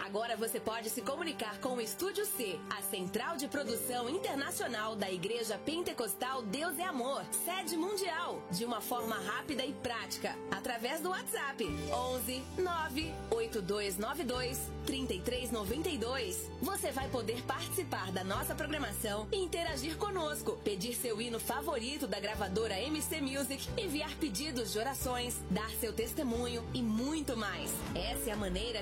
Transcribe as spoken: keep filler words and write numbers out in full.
Agora você pode se comunicar com o Estúdio C, a central de produção internacional da Igreja Pentecostal Deus é Amor, sede mundial, de uma forma rápida e prática, através do WhatsApp onze nove oito dois nove dois três três nove dois. Você vai poder participar da nossa programação e interagir conosco, pedir seu hino favorito da gravadora M C Music, enviar pedidos de orações, dar seu testemunho e muito mais. Essa é a maneira